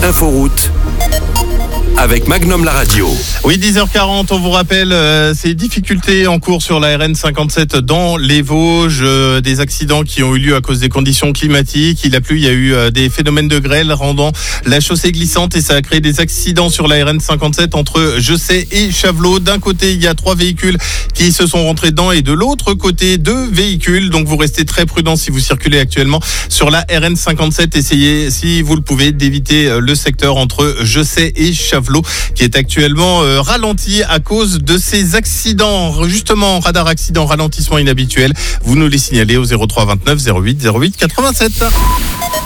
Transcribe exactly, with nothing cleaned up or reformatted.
Inforoute avec Magnum la radio. Oui, dix heures quarante, on vous rappelle euh, ces difficultés en cours sur la R N cinquante-sept dans les Vosges, euh, des accidents qui ont eu lieu à cause des conditions climatiques. Il a plu, il y a eu euh, des phénomènes de grêle rendant la chaussée glissante et ça a créé des accidents sur la R N cinquante-sept entre Jessé et Chavelot. D'un côté, il y a trois véhicules qui se sont rentrés dedans et de l'autre côté, deux véhicules. Donc vous restez très prudents si vous circulez actuellement sur la R N cinquante-sept. Essayez, si vous le pouvez, d'éviter le secteur entre Jessé et Chavelot, qui est actuellement euh, ralenti à cause de ces accidents. Justement, radar accident, ralentissement inhabituel. Vous nous les signalez au zéro trois vingt-neuf zéro huit zéro huit quatre-vingt-sept.